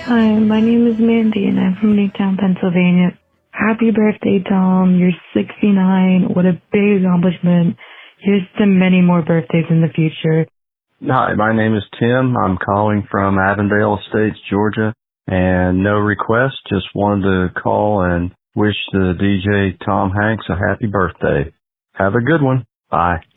Hi, my name is Mandy and I'm from Newtown, Pennsylvania. Happy birthday, Tom. You're 69. What a big accomplishment. Here's to many more birthdays in the future. Hi, my name is Tim. I'm calling from Avondale Estates, Georgia, and no request. Just wanted to call and wish the DJ Tom Hanks a happy birthday. Have a good one. Bye.